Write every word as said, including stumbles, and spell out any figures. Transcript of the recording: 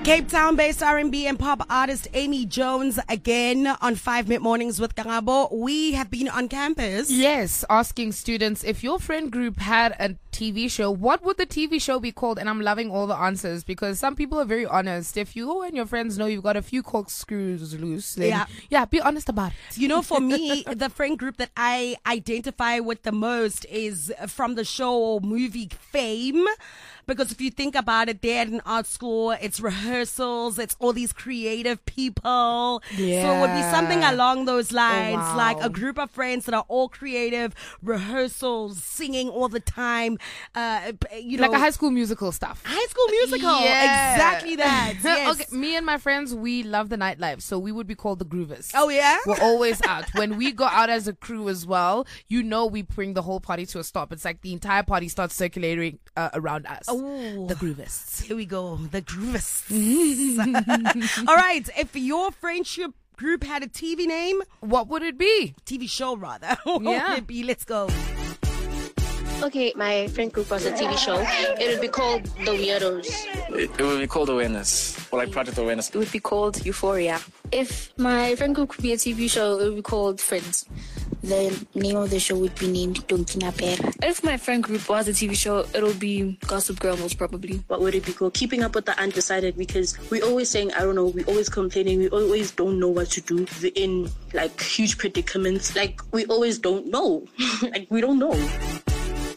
Cape Town-based R and B and pop artist Amy Jones again on five Mid Mornings with Karabo. We have been on campus. Yes, asking students if your friend group had a T V show, what would the T V show be called? And I'm loving all the answers because some people are very honest. If you and your friends know you've got a few corkscrews loose, then yeah, yeah be honest about it. You know, for me, the friend group that I identify with the most is from the show or movie Fame. Because if you think about it, they're at an art school, it's rehearsals, it's all these creative people. Yeah. So it would be something along those lines, Oh, wow. like a group of friends that are all creative, rehearsals, singing all the time. Uh, you know, Like a High School Musical stuff. High School Musical, Yeah. exactly that. Yes. Okay, me and my friends, we love the nightlife, so we would be called the Groovers. Oh yeah, We're always out. When we go out as a crew as well, you know we bring the whole party to a stop. It's like the entire party starts circulating uh, around us. Ooh. The Groovists. Here we go, the Groovists. All right, if your friendship group had a T V name, What would it be? T V show rather, what Yeah. would it be? Let's go. Okay, my friend group was a T V show. It would be called The Weirdos. It, it would be called Awareness, or like Project Awareness. It would be called Euphoria. If my friend group could be a T V show, it would be called Friends. The name of the show would be named Donkina Per. If my friend group was a T V show, it'll be Gossip Girl most probably. What would it be called? Keeping Up with the Undecided, because we always saying, I don't know, we always complaining, we always don't know what to do. We're in like huge predicaments. Like we always don't know. Like we don't know.